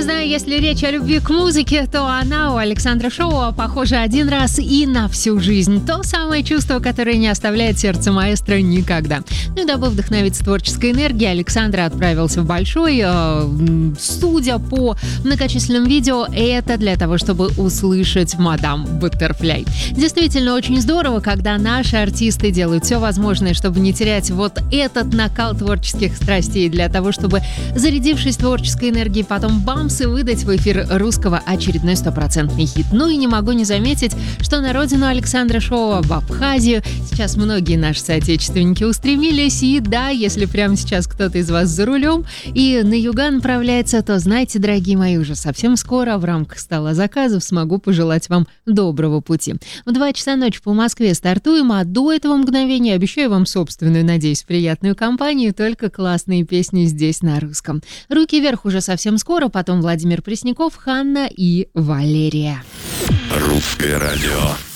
не знаю, если речь о любви к музыке, то она у Александра Шоуа похожа один раз и на всю жизнь. То самое чувство, которое не оставляет сердце маэстро никогда. Ну и дабы вдохновиться творческой энергией, Александр отправился в Большой. Судя по многочисленным видео, это для того, чтобы услышать мадам Баттерфляй. Действительно, очень здорово, когда наши артисты делают все возможное, чтобы не терять вот этот накал творческих страстей, для того, чтобы, зарядившись творческой энергией, потом бамс и выдать в эфир русского очередной стопроцентный хит. Ну и не могу не заметить, что на родину Александра Шоуа, в Абхазию, сейчас многие наши соотечественники устремились. И да, если прямо сейчас кто-то из вас за рулем и на юга направляется, то знайте, дорогие мои, уже совсем скоро в рамках стола заказов смогу пожелать вам доброго пути. В 2 часа ночи по Москве стартуем, а до этого мгновения обещаю вам собственную, надеюсь, приятную компанию, только классные песни здесь на русском. Руки вверх уже совсем скоро, потом Владимир Пресняков, Ханна и Валерия. Русское радио.